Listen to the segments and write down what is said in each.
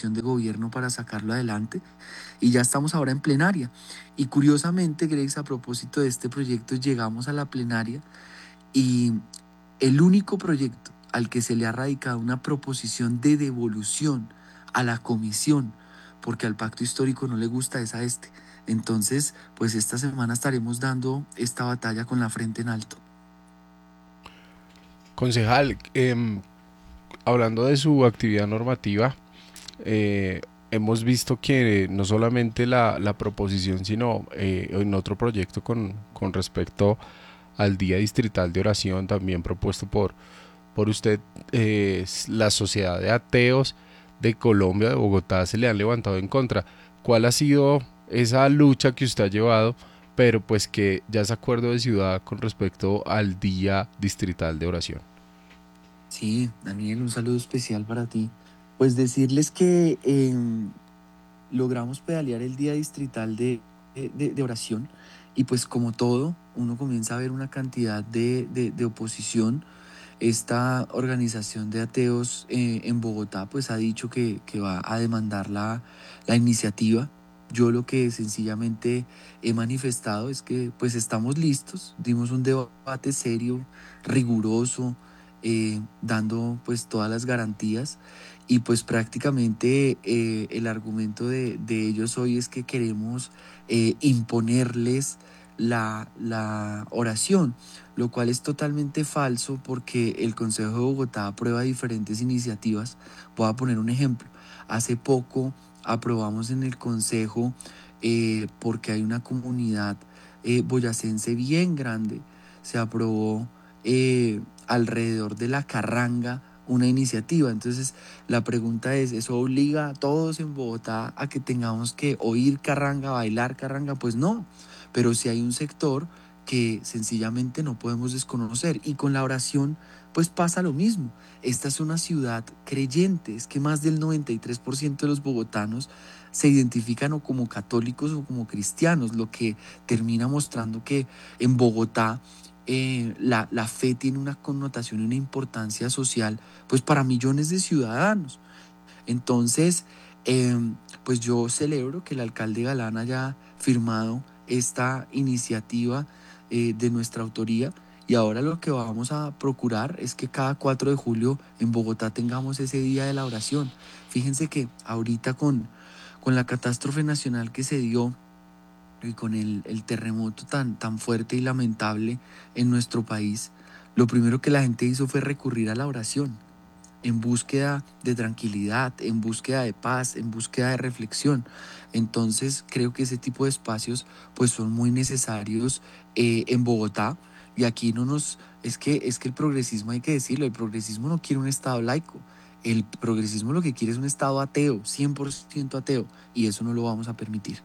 coalición de gobierno para sacarlo adelante y ya estamos ahora en plenaria. Y curiosamente, Grex, a propósito de este proyecto, llegamos a la plenaria y el único proyecto al que se le ha radicado una proposición de devolución a la comisión, porque al pacto histórico no le gusta, es a este. Entonces, pues esta semana estaremos dando esta batalla con la frente en alto. Concejal, hablando de su actividad normativa, hemos visto que no solamente la proposición, sino en otro proyecto con respecto al Día Distrital de Oración, también propuesto por usted, la Sociedad de Ateos de Colombia, de Bogotá, se le han levantado en contra. ¿Cuál ha sido esa lucha que usted ha llevado, pero pues que ya es acuerdo de ciudad con respecto al Día Distrital de Oración? Sí, Daniel, un saludo especial para ti. Pues decirles que logramos pedalear el día distrital de oración y pues como todo, uno comienza a ver una cantidad de oposición. Esta organización de ateos en Bogotá pues ha dicho que va a demandar la iniciativa. Yo lo que sencillamente he manifestado es que pues estamos listos, dimos un debate serio, riguroso, dando pues todas las garantías y pues prácticamente el argumento de ellos hoy es que queremos imponerles la oración, lo cual es totalmente falso porque el Consejo de Bogotá aprueba diferentes iniciativas. Voy a poner un ejemplo. Hace poco aprobamos en el Consejo, porque hay una comunidad boyacense bien grande, se aprobó alrededor de la carranga una iniciativa. Entonces, la pregunta es, ¿eso obliga a todos en Bogotá a que tengamos que oír carranga, bailar carranga? Pues no, pero si hay un sector que sencillamente no podemos desconocer. Y con la oración, pues pasa lo mismo. Esta es una ciudad creyente, es que más del 93% de los bogotanos se identifican o como católicos o como cristianos, lo que termina mostrando que en Bogotá la fe tiene una connotación y una importancia social, pues para millones de ciudadanos. Entonces, eh, pues yo celebro que el alcalde Galán haya firmado esta iniciativa de nuestra autoría y ahora lo que vamos a procurar es que cada 4 de julio en Bogotá tengamos ese día de la oración. Fíjense que ahorita con la catástrofe nacional que se dio y con el terremoto tan fuerte y lamentable en nuestro país, lo primero que la gente hizo fue recurrir a la oración en búsqueda de tranquilidad, en búsqueda de paz, en búsqueda de reflexión. Entonces creo que ese tipo de espacios pues son muy necesarios en Bogotá y aquí no nos, es que el progresismo hay que decirlo, el progresismo no quiere un estado laico, el progresismo lo que quiere es un estado ateo, 100% ateo y eso no lo vamos a permitir.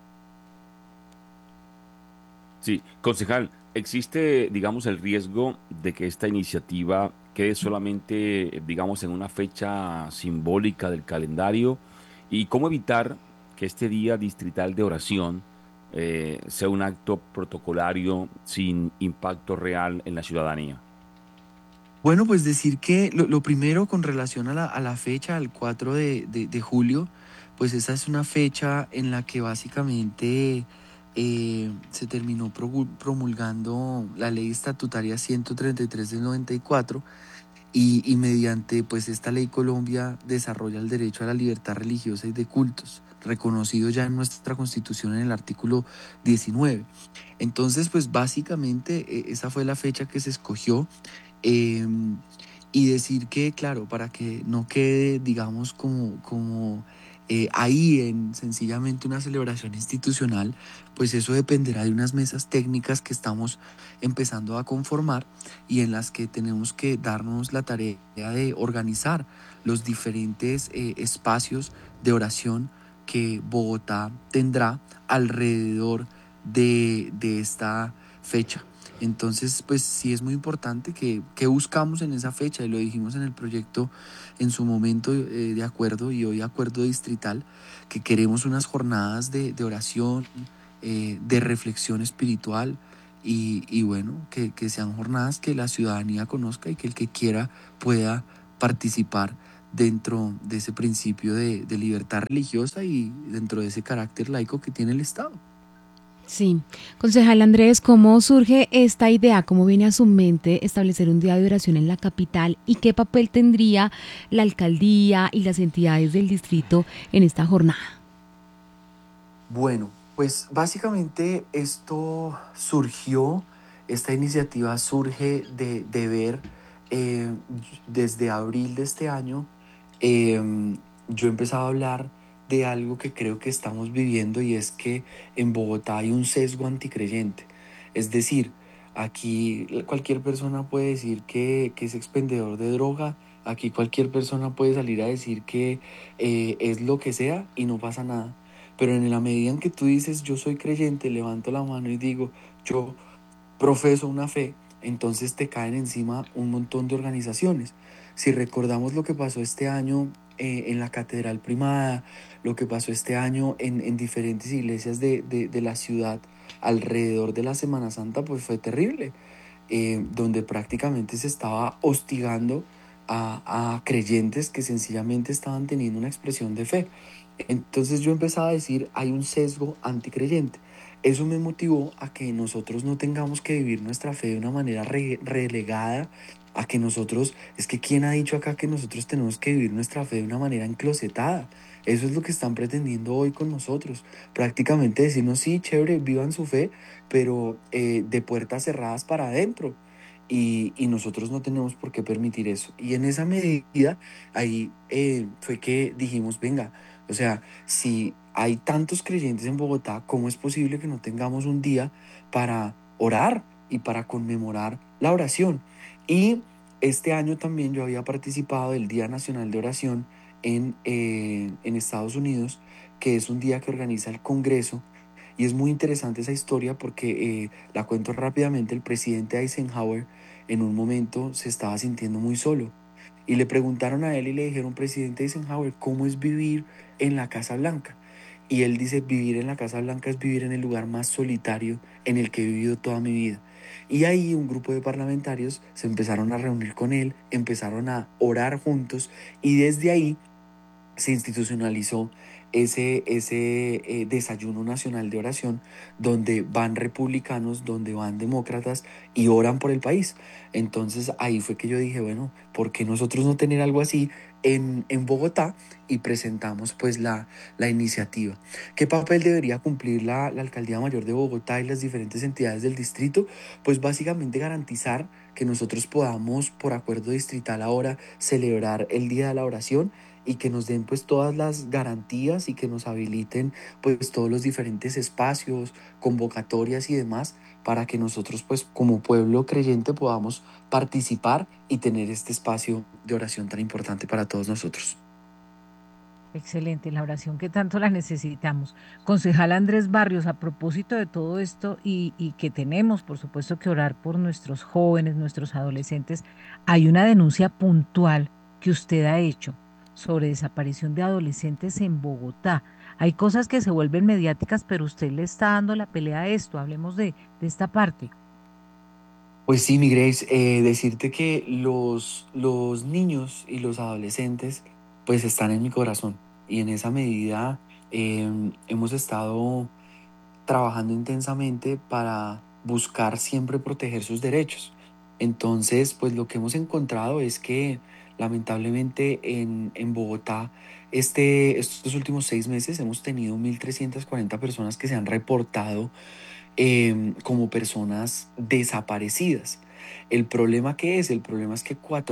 Sí, concejal, ¿existe, digamos, el riesgo de que esta iniciativa quede solamente, digamos, en una fecha simbólica del calendario? ¿Y cómo evitar que este día distrital de oración sea un acto protocolario sin impacto real en la ciudadanía? Bueno, pues decir que lo primero con relación a la fecha, al 4 de julio, pues esa es una fecha en la que básicamente se terminó promulgando la ley estatutaria 133 del 94 y mediante pues esta ley Colombia desarrolla el derecho a la libertad religiosa y de cultos, reconocido ya en nuestra Constitución en el artículo 19. Entonces, pues básicamente esa fue la fecha que se escogió. Em, y decir que, claro, para que no quede, digamos, como ahí en sencillamente una celebración institucional, pues eso dependerá de unas mesas técnicas que estamos empezando a conformar y en las que tenemos que darnos la tarea de organizar los diferentes espacios de oración que Bogotá tendrá alrededor de esta fecha. Entonces, pues sí es muy importante que buscamos en esa fecha, y lo dijimos en el proyecto en su momento de acuerdo y hoy acuerdo distrital, que queremos unas jornadas de oración, de reflexión espiritual y bueno, que sean jornadas que la ciudadanía conozca y que el que quiera pueda participar dentro de ese principio de libertad religiosa y dentro de ese carácter laico que tiene el Estado. Sí. Concejal Andrés, ¿cómo surge esta idea? ¿Cómo viene a su mente establecer un día de oración en la capital? ¿Y qué papel tendría la alcaldía y las entidades del distrito en esta jornada? Bueno, pues básicamente esta iniciativa surge de ver desde abril de este año, yo he empezado a hablar de algo que creo que estamos viviendo y es que en Bogotá hay un sesgo anticreyente. Es decir, aquí cualquier persona puede decir que es expendedor de droga, aquí cualquier persona puede salir a decir que es lo que sea y no pasa nada. Pero en la medida en que tú dices, yo soy creyente, levanto la mano y digo, yo profeso una fe, entonces te caen encima un montón de organizaciones. Si recordamos lo que pasó este año en la Catedral Primada, lo que pasó este año en diferentes iglesias de la ciudad alrededor de la Semana Santa, pues fue terrible, donde prácticamente se estaba hostigando a creyentes que sencillamente estaban teniendo una expresión de fe. Entonces yo empezaba a decir, hay un sesgo anticreyente. Eso me motivó a que nosotros no tengamos que vivir nuestra fe de una manera relegada, a que nosotros, es que ¿quién ha dicho acá que nosotros tenemos que vivir nuestra fe de una manera enclosetada? Eso es lo que están pretendiendo hoy con nosotros. Prácticamente decirnos, sí, chévere, vivan su fe, pero de puertas cerradas para adentro. Y nosotros no tenemos por qué permitir eso. Y en esa medida, ahí fue que dijimos, venga, o sea, si hay tantos creyentes en Bogotá, ¿cómo es posible que no tengamos un día para orar y para conmemorar la oración? Y este año también yo había participado del Día Nacional de Oración en Estados Unidos, que es un día que organiza el Congreso. Y es muy interesante esa historia porque la cuento rápidamente. El presidente Eisenhower en un momento se estaba sintiendo muy solo y le preguntaron a él y le dijeron, presidente Eisenhower, ¿cómo es vivir en la Casa Blanca? Y él dice, vivir en la Casa Blanca es vivir en el lugar más solitario en el que he vivido toda mi vida. Y ahí un grupo de parlamentarios se empezaron a reunir con él, empezaron a orar juntos y desde ahí se institucionalizó ese desayuno nacional de oración donde van republicanos, donde van demócratas y oran por el país. Entonces ahí fue que yo dije, bueno, ¿por qué nosotros no tener algo así en Bogotá? Y presentamos pues la iniciativa. ¿Qué papel debería cumplir la Alcaldía Mayor de Bogotá y las diferentes entidades del distrito? Pues básicamente garantizar que nosotros podamos, por acuerdo distrital ahora, celebrar el Día de la Oración y que nos den pues todas las garantías y que nos habiliten pues todos los diferentes espacios, convocatorias y demás para que nosotros pues como pueblo creyente podamos participar y tener este espacio de oración tan importante para todos nosotros. Excelente, la oración que tanto la necesitamos. Concejal Andrés Barrios, a propósito de todo esto y que tenemos, por supuesto, que orar por nuestros jóvenes, nuestros adolescentes, hay una denuncia puntual que usted ha hecho sobre desaparición de adolescentes en Bogotá. Hay cosas que se vuelven mediáticas, pero usted le está dando la pelea a esto. Hablemos de esta parte. Pues sí, mi Grace, decirte que los niños y los adolescentes pues están en mi corazón y en esa medida hemos estado trabajando intensamente para buscar siempre proteger sus derechos. Entonces, pues lo que hemos encontrado es que lamentablemente en Bogotá estos últimos 6 meses hemos tenido 1.340 personas que se han reportado como personas desaparecidas. ¿El problema qué es? El problema es que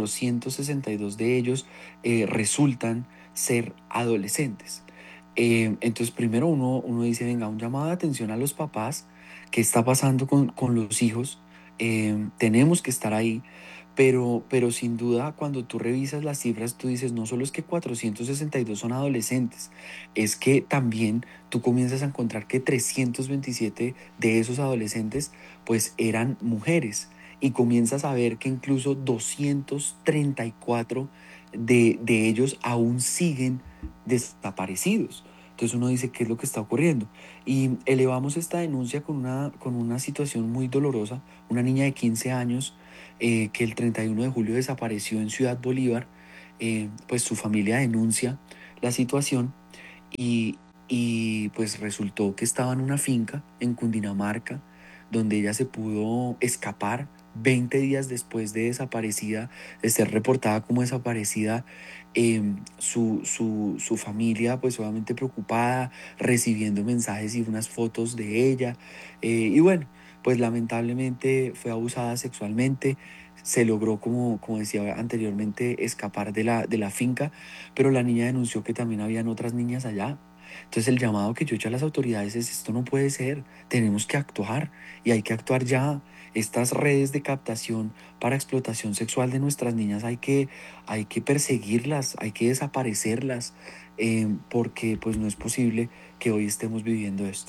462 de ellos resultan ser adolescentes. Entonces, primero uno dice, venga, un llamado de atención a los papás, ¿qué está pasando con los hijos? Tenemos que estar ahí, pero sin duda cuando tú revisas las cifras, tú dices, no solo es que 462 son adolescentes, es que también tú comienzas a encontrar que 327 de esos adolescentes pues eran mujeres y comienzas a ver que incluso 234 de ellos aún siguen desaparecidos. Entonces uno dice, ¿qué es lo que está ocurriendo? Y elevamos esta denuncia con una situación muy dolorosa, una niña de 15 años que el 31 de julio desapareció en Ciudad Bolívar pues su familia denuncia la situación y, y pues resultó que estaba en una finca en Cundinamarca donde ella se pudo escapar 20 días después de desaparecida, de ser reportada como desaparecida. Su familia pues obviamente preocupada, recibiendo mensajes y unas fotos de ella. Y bueno, pues lamentablemente fue abusada sexualmente. Se logró, como decía anteriormente, escapar de la finca, pero la niña denunció que también habían otras niñas allá. Entonces el llamado que yo he hecho a las autoridades es: esto no puede ser, tenemos que actuar y hay que actuar ya. Estas redes de captación para explotación sexual de nuestras niñas hay que perseguirlas, hay que desaparecerlas, porque pues no es posible que hoy estemos viviendo esto.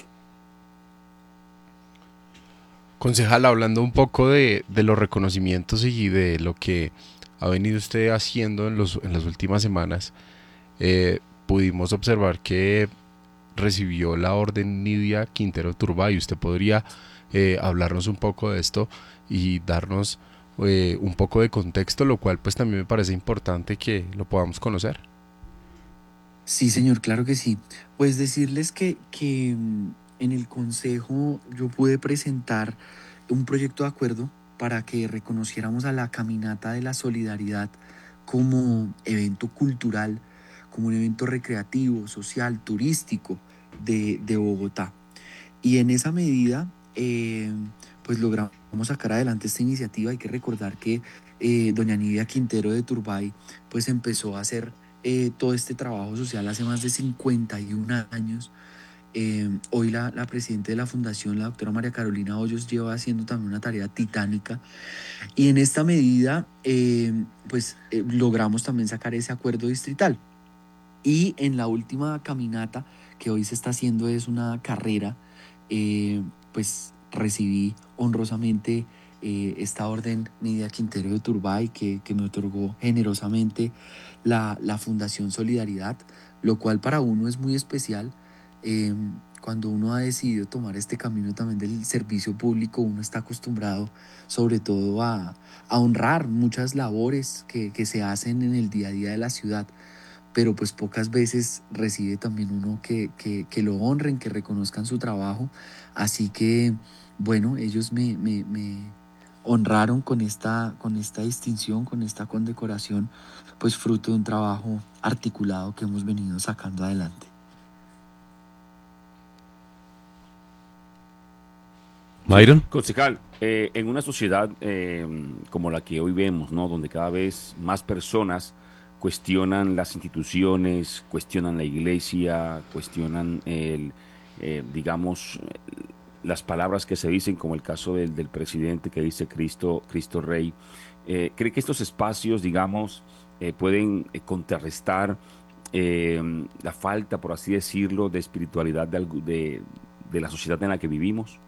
Concejal, hablando un poco de los reconocimientos y de lo que ha venido usted haciendo en las últimas semanas, pudimos observar que recibió la orden Nidia Quintero Turbay. ¿Usted podría hablarnos un poco de esto y darnos un poco de contexto, lo cual pues también me parece importante que lo podamos conocer? Sí, señor, claro que sí. Pues decirles que en el consejo yo pude presentar un proyecto de acuerdo para que reconociéramos a la Caminata de la Solidaridad como evento cultural, como un evento recreativo, social, turístico de Bogotá. Y en esa medida, pues logramos sacar adelante esta iniciativa. Hay que recordar que doña Nidia Quintero de Turbay, pues empezó a hacer todo este trabajo social hace más de 51 años. Hoy la presidenta de la fundación, la doctora María Carolina Hoyos, lleva haciendo también una tarea titánica. Y en esta medida, logramos también sacar ese acuerdo distrital. Y en la última caminata que hoy se está haciendo es una carrera, pues recibí honrosamente esta orden Nidia Quintero de Turbay que me otorgó generosamente la Fundación Solidaridad, lo cual para uno es muy especial. eh, Cuando uno ha decidido tomar este camino también del servicio público, uno está acostumbrado sobre todo a honrar muchas labores que se hacen en el día a día de la ciudad, pero pues pocas veces recibe también uno que lo honren, que reconozcan su trabajo. Así que, bueno, ellos me honraron con esta distinción, con esta condecoración, pues fruto de un trabajo articulado que hemos venido sacando adelante. Sí, Myron. concejal, en una sociedad como la que hoy vemos, ¿no? Donde cada vez más personas cuestionan las instituciones, cuestionan la iglesia, cuestionan digamos, las palabras que se dicen, como el caso del presidente que dice Cristo, Cristo Rey. ¿Cree que estos espacios, digamos, pueden contrarrestar la falta, por así decirlo, de espiritualidad de la sociedad en la que vivimos?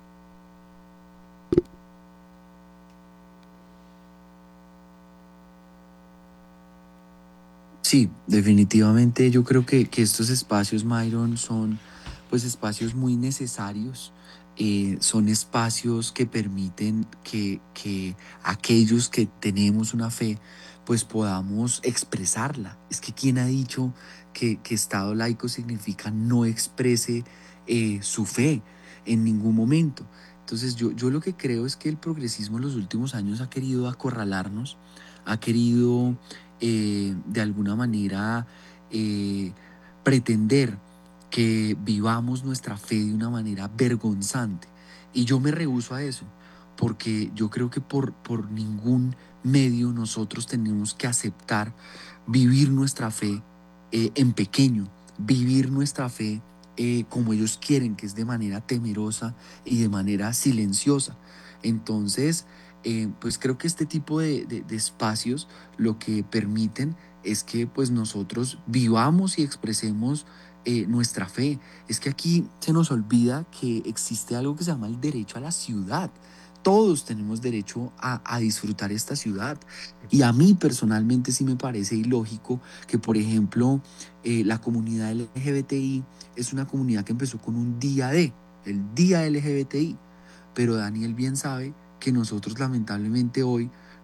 Sí, definitivamente yo creo que estos espacios, Myron, son pues espacios muy necesarios. Son espacios que permiten que aquellos que tenemos una fe pues podamos expresarla. Es que ¿quién ha dicho que Estado laico significa no exprese su fe en ningún momento? Entonces yo lo que creo es que el progresismo en los últimos años ha querido acorralarnos, ha querido de alguna manera eh, pretender que vivamos nuestra fe de una manera vergonzante. Y yo me rehúso a eso, porque yo creo que por ningún medio nosotros tenemos que aceptar vivir nuestra fe en pequeño, vivir nuestra fe como ellos quieren, que es de manera temerosa y de manera silenciosa. Entonces, pues creo que este tipo de espacios lo que permiten es que pues nosotros vivamos y expresemos nuestra fe. Es que aquí se nos olvida que existe algo que se llama el derecho a la ciudad. Todos tenemos derecho a disfrutar esta ciudad. Y a mí personalmente sí me parece ilógico que, por ejemplo, la comunidad LGBTI es una comunidad que empezó con un día el día LGBTI. Pero Daniel bien sabe que nosotros lamentablemente hoy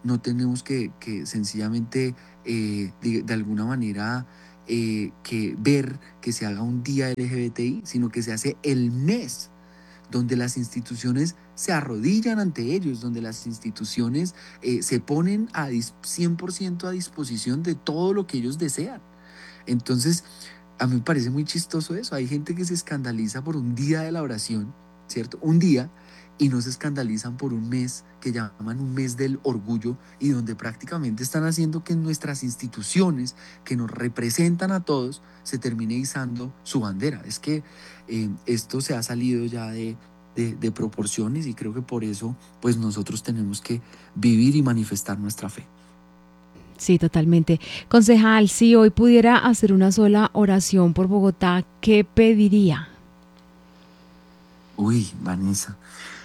no tenemos que sencillamente de alguna manera que ver que se haga un día LGBTI, sino que se hace el mes donde las instituciones se arrodillan ante ellos, donde las instituciones se ponen 100% a disposición de todo lo que ellos desean. Entonces, a mí me parece muy chistoso eso. Hay gente que se escandaliza por un día de la oración, ¿cierto? Un día, y no se escandalizan por un mes que llaman un mes del orgullo, y donde prácticamente están haciendo que en nuestras instituciones que nos representan a todos se termine izando su bandera. Es que esto se ha salido ya de proporciones, y creo que por eso pues nosotros tenemos que vivir y manifestar nuestra fe. Sí, totalmente. Concejal, si hoy pudiera hacer una sola oración por Bogotá, ¿qué pediría? Uy, Vanessa.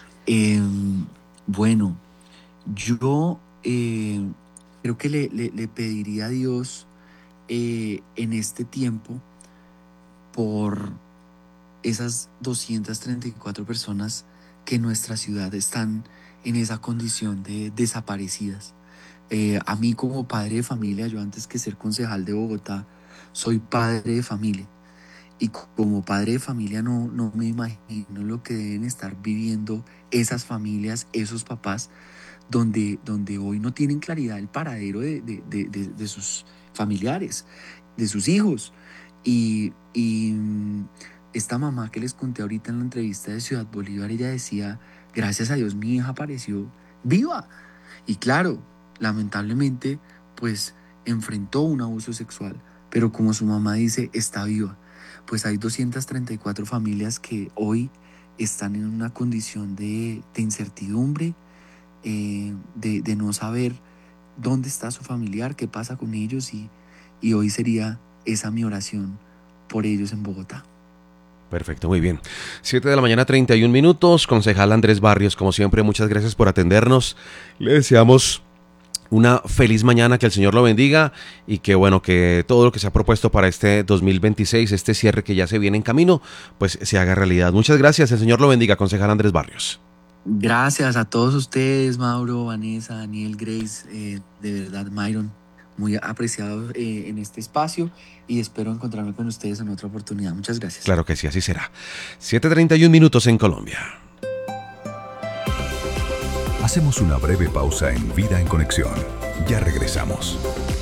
Bueno, yo creo que le pediría a Dios en este tiempo por esas 234 personas que en nuestra ciudad están en esa condición de desaparecidas. A mí como padre de familia, yo antes que ser concejal de Bogotá, soy padre de familia. Y como padre de familia no me imagino lo que deben estar viviendo esas familias, esos papás, donde hoy no tienen claridad el paradero de sus familiares, de sus hijos. Y esta mamá que les conté ahorita en la entrevista de Ciudad Bolívar, ella decía, gracias a Dios mi hija apareció viva. Y claro, lamentablemente, pues enfrentó un abuso sexual, pero como su mamá dice, está viva. Pues hay 234 familias que hoy están en una condición de incertidumbre, de no saber dónde está su familiar, qué pasa con ellos, y hoy sería esa mi oración por ellos en Bogotá. Perfecto, muy bien. 7 de la mañana, 31 minutos. Concejal Andrés Barrios, como siempre, muchas gracias por atendernos. Le deseamos una feliz mañana, que el Señor lo bendiga y que bueno, que todo lo que se ha propuesto para este 2026, este cierre que ya se viene en camino, pues se haga realidad. Muchas gracias, el Señor lo bendiga, concejal Andrés Barrios. Gracias a todos ustedes, Mauro, Vanessa, Daniel, Grace, de verdad, Myron, muy apreciado en este espacio, y espero encontrarme con ustedes en otra oportunidad. Muchas gracias. Claro que sí, así será. 7:31 minutos en Colombia. Hacemos una breve pausa en Vida en Conexión. Ya regresamos.